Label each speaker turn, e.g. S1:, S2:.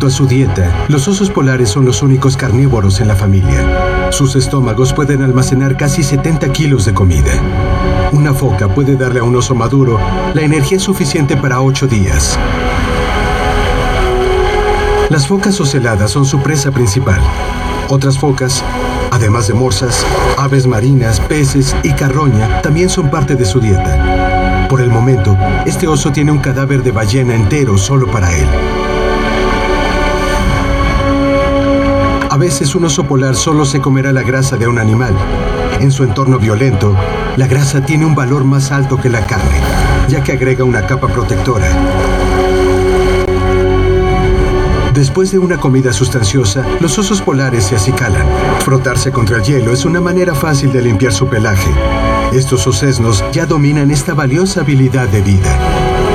S1: Junto a su dieta, los osos polares son los únicos carnívoros en la familia. Sus estómagos pueden almacenar casi 70 kilos de comida. Una foca puede darle a un oso maduro la energía suficiente para 8 días. Las focas oceladas son su presa principal. Otras focas, además de morsas, aves marinas, peces y carroña, también son parte de su dieta. Por el momento, este oso tiene un cadáver de ballena entero solo para él. A veces un oso polar solo se comerá la grasa de un animal. En su entorno violento, la grasa tiene un valor más alto que la carne, ya que agrega una capa protectora. Después de una comida sustanciosa, los osos polares se acicalan. Frotarse contra el hielo es una manera fácil de limpiar su pelaje. Estos osesnos ya dominan esta valiosa habilidad de vida.